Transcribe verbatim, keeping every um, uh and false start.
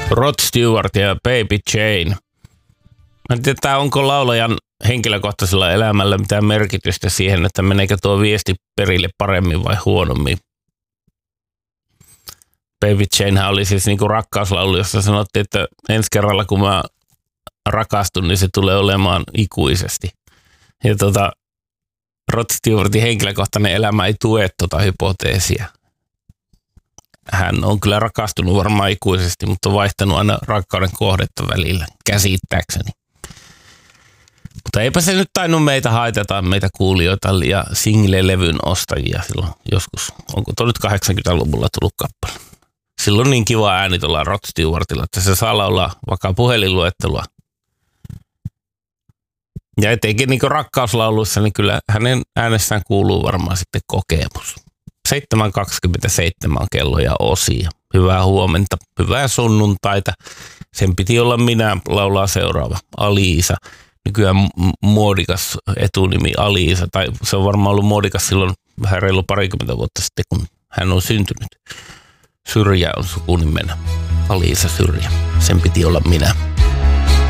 Rod Stewart ja Baby Jane. Mä en tiedä, onko laulajan henkilökohtaisella elämällä mitään merkitystä siihen, että meneekö tuo viesti perille paremmin vai huonommin. Baby Jane oli siis niinku rakkauslaulu, jossa sanottiin, että ensi kerralla kun mä rakastun, niin se tulee olemaan ikuisesti. Ja tota, Rod Stewartin henkilökohtainen elämä ei tue tuota hypoteesia. Hän on kyllä rakastunut varmaan ikuisesti, mutta on vaihtanut aina rakkauden kohdetta välillä, käsittääkseni. Mutta eipä se nyt tainnut meitä haitata, meitä kuulijoita ja single-levyn ostajia silloin joskus. Onko tuo nyt kahdeksankymmentäluvulla tullut kappale? Silloin on niin kiva ääni tuolla Rod Stewartilla, että se saa laulaa vaikka puhelinluettelua. Ja etenkin niin rakkauslauluissa, niin kyllä hänen äänessään kuuluu varmaan sitten kokemus. seitsemän kaksikymmentäseitsemän on kello ja osia. Hyvää huomenta, hyvää sunnuntaita. Sen piti olla minä, laulaa seuraava. Aliisa. Nykyään muodikas etunimi Aliisa. Tai se on varmaan ollut muodikas silloin vähän reilu parikymmentä vuotta sitten, kun hän on syntynyt. Syrjä on sukunimenä. Aliisa Syrjä. Sen piti olla minä.